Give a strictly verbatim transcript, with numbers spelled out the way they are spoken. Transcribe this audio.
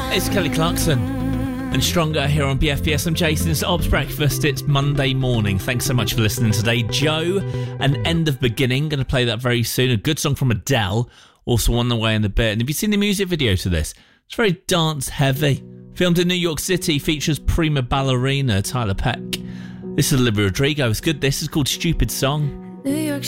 It's Kelly Clarkson and Stronger here on B F B S. I'm Jason. It's Ob's Breakfast. It's Monday morning. Thanks so much for listening today. Joe, An End of Beginning. Going to play that very soon. A good song from Adele. Also on the way in a bit. And have you seen the music video to this? It's very dance heavy. Filmed in New York City. Features prima ballerina Tyler Peck. This is Olivia Rodrigo. It's good. This is called Stupid Song. New York